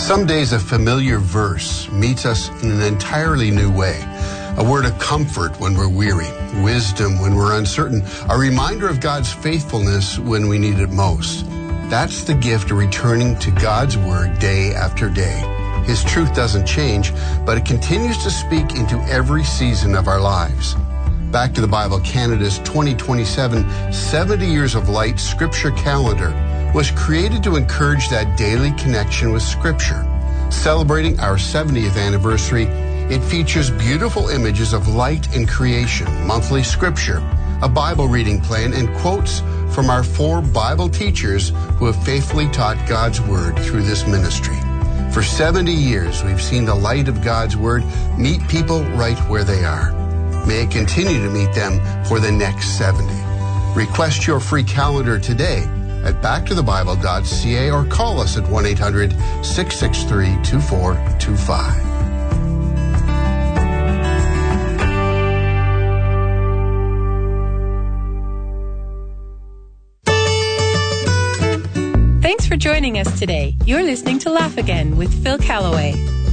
Some days a familiar verse meets us in an entirely new way. A word of comfort when we're weary, wisdom when we're uncertain, a reminder of God's faithfulness when we need it most. That's the gift of returning to God's Word day after day. His truth doesn't change, but it continues to speak into every season of our lives. Back to the Bible Canada's 2027 70 Years of Light Scripture Calendar was created to encourage that daily connection with Scripture. Celebrating our 70th anniversary, it features beautiful images of light and creation, monthly Scripture, a Bible reading plan, and quotes from our 4 Bible teachers who have faithfully taught God's Word through this ministry. For 70 years, we've seen the light of God's Word meet people right where they are. May it continue to meet them for the next 70. Request your free calendar today at backtothebible.ca or call us at 1-800-663-2425. Thanks for joining us today. You're listening to Laugh Again with Phil Callaway.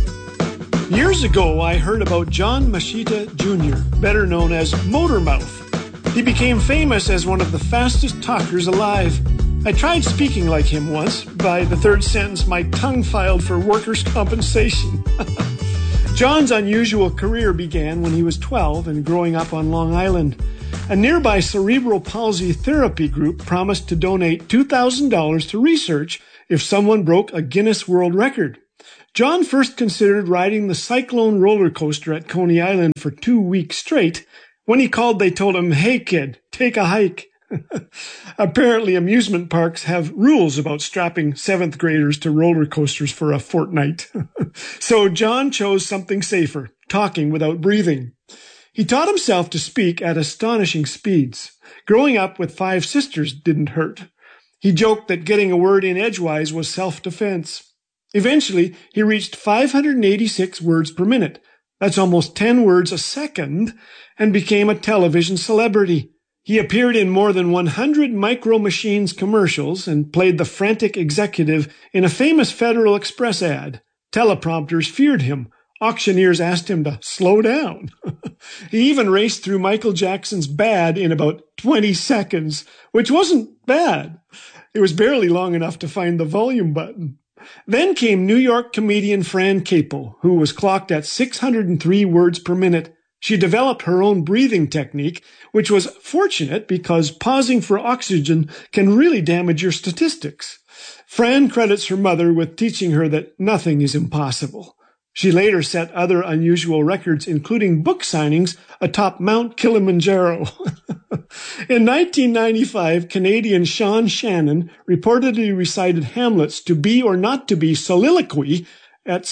Years ago, I heard about John Machita Jr., better known as Motormouth. He became famous as one of the fastest talkers alive. I tried speaking like him once. By the 3rd sentence, my tongue filed for workers' compensation. John's unusual career began when he was 12 and growing up on Long Island. A nearby cerebral palsy therapy group promised to donate $2,000 to research if someone broke a Guinness World Record. John first considered riding the Cyclone roller coaster at Coney Island for 2 weeks straight. When he called, they told him, "Hey kid, take a hike." Apparently, amusement parks have rules about strapping 7th graders to roller coasters for a fortnight. So John chose something safer, talking without breathing. He taught himself to speak at astonishing speeds. Growing up with 5 sisters didn't hurt. He joked that getting a word in edgewise was self-defense. Eventually, he reached 586 words per minute. That's almost 10 words a second, and became a television celebrity. He appeared in more than 100 Micro Machines commercials and played the frantic executive in a famous Federal Express ad. Teleprompters feared him. Auctioneers asked him to slow down. He even raced through Michael Jackson's Bad in about 20 seconds, which wasn't bad. It was barely long enough to find the volume button. Then came New York comedian Fran Capo, who was clocked at 603 words per minute. She developed her own breathing technique, which was fortunate because pausing for oxygen can really damage your statistics. Fran credits her mother with teaching her that nothing is impossible. She later set other unusual records, including book signings atop Mount Kilimanjaro. In 1995, Canadian Sean Shannon reportedly recited Hamlet's To Be or Not to Be soliloquy at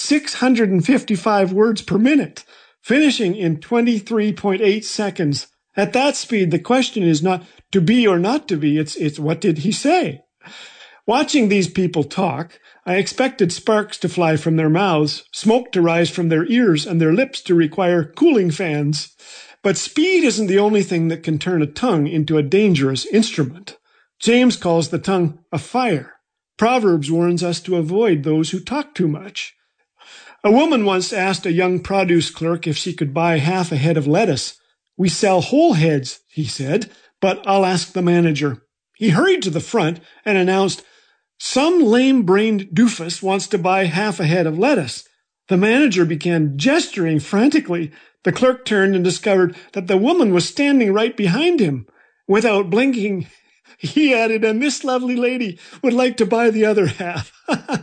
655 words per minute, finishing in 23.8 seconds. At that speed, the question is not to be or not to be, it's what did he say? Watching these people talk, I expected sparks to fly from their mouths, smoke to rise from their ears, and their lips to require cooling fans. But speed isn't the only thing that can turn a tongue into a dangerous instrument. James calls the tongue a fire. Proverbs warns us to avoid those who talk too much. A woman once asked a young produce clerk if she could buy half a head of lettuce. "We sell whole heads," he said, "but I'll ask the manager." He hurried to the front and announced, "Some lame-brained doofus wants to buy half a head of lettuce." The manager began gesturing frantically. The clerk turned and discovered that the woman was standing right behind him. Without blinking, he added, "And this lovely lady would like to buy the other half."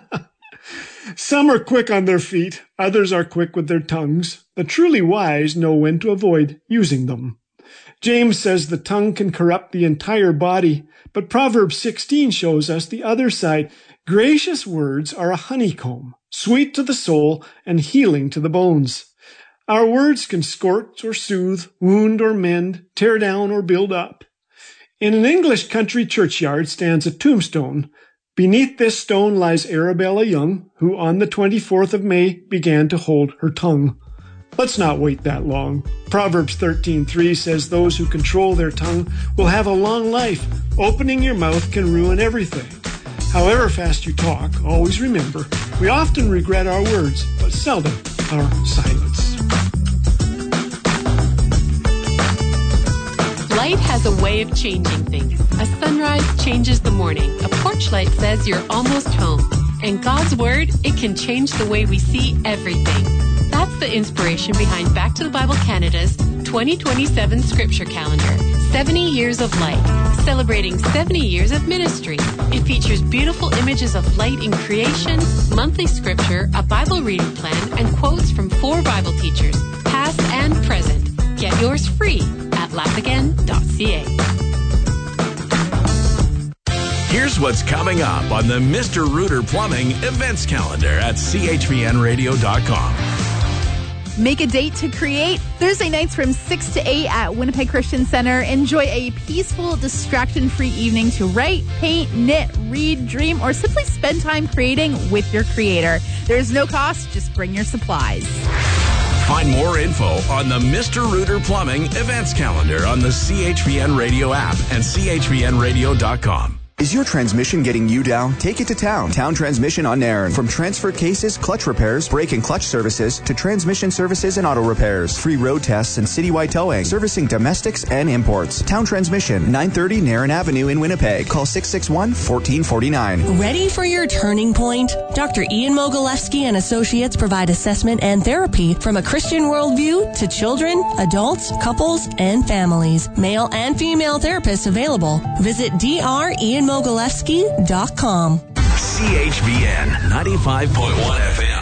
Some are quick on their feet, others are quick with their tongues. The truly wise know when to avoid using them. James says the tongue can corrupt the entire body, but Proverbs 16 shows us the other side. Gracious words are a honeycomb, sweet to the soul and healing to the bones. Our words can scorch or soothe, wound or mend, tear down or build up. In an English country churchyard stands a tombstone. Beneath this stone lies Arabella Young, who on the 24th of May began to hold her tongue. Let's not wait that long. Proverbs 13:3 says those who control their tongue will have a long life. Opening your mouth can ruin everything. However fast you talk, always remember, we often regret our words, but seldom our silence. Light has a way of changing things. A sunrise changes the morning. A porch light says you're almost home. And God's Word, it can change the way we see everything. That's the inspiration behind Back to the Bible Canada's 2027 Scripture Calendar, 70 Years of Light, celebrating 70 years of ministry. It features beautiful images of light in creation, monthly scripture, a Bible reading plan, and quotes from 4 Bible teachers, past and present. Get yours free at laughagain.ca. Here's what's coming up on the Mr. Rooter Plumbing events calendar at chvnradio.com. Make a date to create. Thursday nights from 6 to 8 at Winnipeg Christian Center. Enjoy a peaceful, distraction-free evening to write, paint, knit, read, dream, or simply spend time creating with your creator. There's no cost. Just bring your supplies. Find more info on the Mr. Rooter Plumbing events calendar on the CHVN Radio app and chvnradio.com. Is your transmission getting you down? Take it to Town. Town Transmission on Nairn. From transfer cases, clutch repairs, brake and clutch services, to transmission services and auto repairs. Free road tests and citywide towing. Servicing domestics and imports. Town Transmission, 930 Nairn Avenue in Winnipeg. Call 661-1449. Ready for your turning point? Dr. Ian Mogilewski and Associates provide assessment and therapy from a Christian worldview to children, adults, couples, and families. Male and female therapists available. Visit drianmogilewski.com. CHVN 95.1 FM.